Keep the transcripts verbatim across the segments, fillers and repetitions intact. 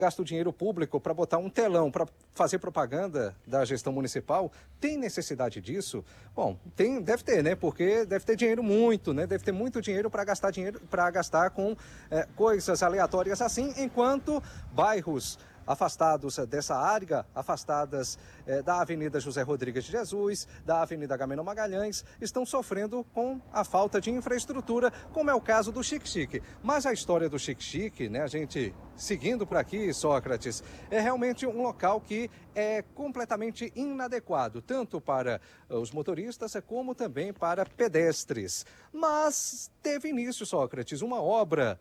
gasta o dinheiro público para botar um telão, para fazer propaganda da gestão municipal, tem necessidade disso? Bom, tem, deve ter, né? Porque deve ter dinheiro muito, né? Deve ter muito dinheiro para gastar dinheiro, para gastar com é, coisas aleatórias assim, enquanto bairros afastados dessa área, afastadas eh, da Avenida José Rodrigues de Jesus, da Avenida Agamenon Magalhães, estão sofrendo com a falta de infraestrutura, como é o caso do Xique-Xique. Mas a história do Xique-Xique, né, a gente seguindo por aqui, Sócrates, é realmente um local que é completamente inadequado, tanto para os motoristas como também para pedestres. Mas teve início, Sócrates, uma obra,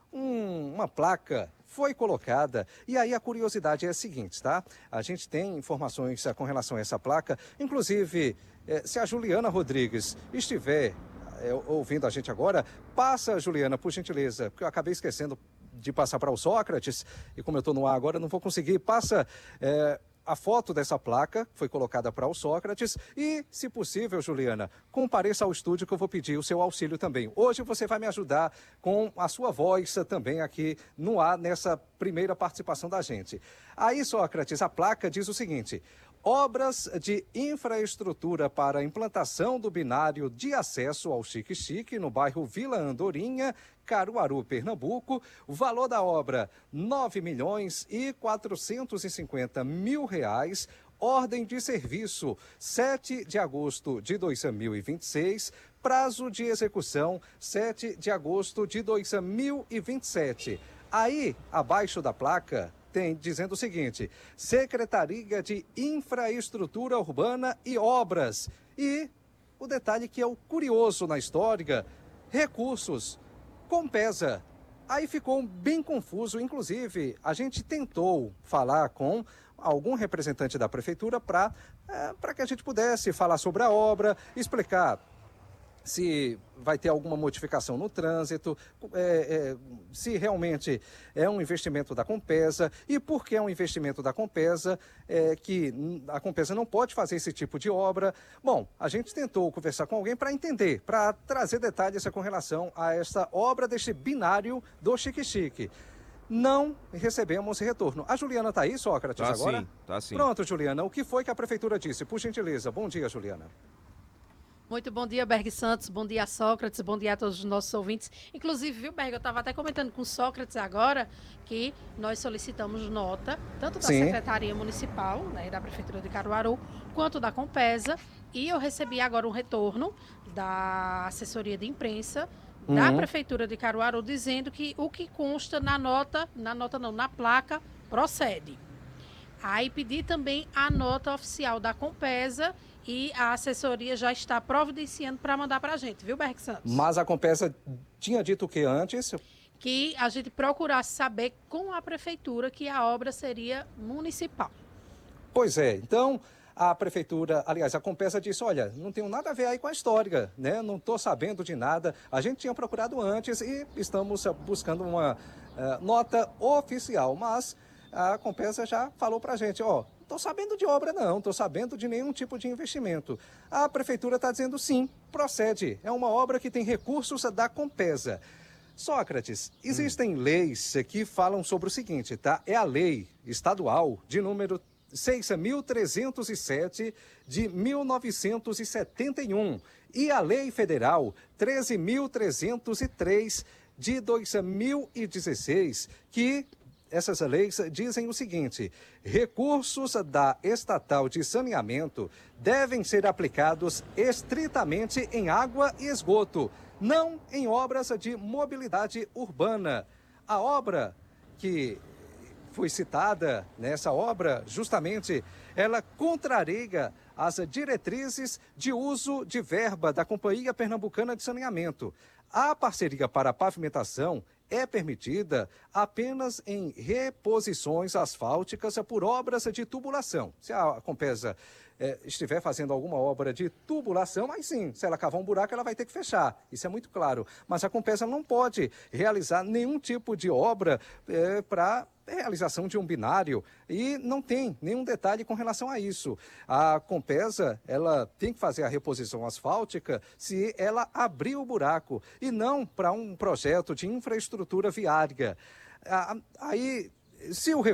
um, uma placa foi colocada, e aí a curiosidade é a seguinte, tá? A gente tem informações com relação a essa placa, inclusive, eh, se a Juliana Rodrigues estiver eh, ouvindo a gente agora, passa, Juliana, por gentileza, porque eu acabei esquecendo de passar para o Sócrates, e como eu estou no ar agora, não vou conseguir, passa eh, a foto dessa placa, foi colocada para o Sócrates, e, se possível, Juliana, compareça ao estúdio que eu vou pedir o seu auxílio também. Hoje você vai me ajudar com a sua voz também aqui no ar, nessa primeira participação da gente. Aí, Sócrates, a placa diz o seguinte: obras de infraestrutura para a implantação do binário de acesso ao Xique-Xique, no bairro Vila Andorinha, Caruaru, Pernambuco. O valor da obra, nove milhões e quatrocentos e cinquenta mil reais. Ordem de serviço, sete de agosto de dois mil e vinte e seis. Prazo de execução, sete de agosto de dois mil e vinte e sete. Aí, abaixo da placa, tem dizendo o seguinte: Secretaria de Infraestrutura Urbana e Obras. E o detalhe que é o curioso na história, recursos, Compesa. Aí ficou bem confuso, inclusive a gente tentou falar com algum representante da prefeitura para é, para que a gente pudesse falar sobre a obra, explicar se vai ter alguma modificação no trânsito, é, é, se realmente é um investimento da Compesa e por que é um investimento da Compesa, é, que a Compesa não pode fazer esse tipo de obra. Bom, a gente tentou conversar com alguém para entender, para trazer detalhes com relação a essa obra deste binário do Xique-Xique. Não recebemos retorno. A Juliana está aí, Sócrates, tá agora? Sim, tá sim. Pronto, Juliana, o que foi que a prefeitura disse? Por gentileza. Bom dia, Juliana. Muito bom dia, Berg Santos, bom dia, Sócrates, bom dia a todos os nossos ouvintes. Inclusive, viu, Berg, eu estava até comentando com o Sócrates agora que nós solicitamos nota, tanto da Sim. Secretaria Municipal, né, da Prefeitura de Caruaru, quanto da Compesa, e eu recebi agora um retorno da assessoria de imprensa uhum. da Prefeitura de Caruaru, dizendo que o que consta na nota, na nota não, na placa, procede. Aí pedi também a nota oficial da Compesa, e a assessoria já está providenciando para mandar para a gente, viu, Berg Santos? Mas a Compesa tinha dito o que antes? Que a gente procurasse saber com a prefeitura que a obra seria municipal. Pois é, então a prefeitura, aliás, a Compesa disse, olha, não tenho nada a ver aí com a história, né? Não estou sabendo de nada. A gente tinha procurado antes e estamos buscando uma uh, nota oficial, mas a Compesa já falou para a gente, ó, estou sabendo de obra não, estou sabendo de nenhum tipo de investimento. A prefeitura está dizendo sim, procede. É uma obra que tem recursos da Compesa. Sócrates, existem hum. leis que falam sobre o seguinte, tá? É a lei estadual de número seis mil trezentos e sete de mil novecentos e setenta e um e a lei federal treze mil trezentos e três de dois mil e dezesseis, que essas leis dizem o seguinte: recursos da estatal de saneamento devem ser aplicados estritamente em água e esgoto, não em obras de mobilidade urbana. A obra que foi citada nessa obra, justamente, ela contraria as diretrizes de uso de verba da Companhia Pernambucana de Saneamento. A parceria para a pavimentação é permitida apenas em reposições asfálticas por obras de tubulação. Se a Compesa eh, estiver fazendo alguma obra de tubulação, aí sim, se ela cavar um buraco, ela vai ter que fechar. Isso é muito claro. Mas a Compesa não pode realizar nenhum tipo de obra eh, para realização de um binário e não tem nenhum detalhe com relação a isso. A Compesa, ela tem que fazer a reposição asfáltica se ela abrir o buraco e não para um projeto de infraestrutura viária. Aí, se o recurso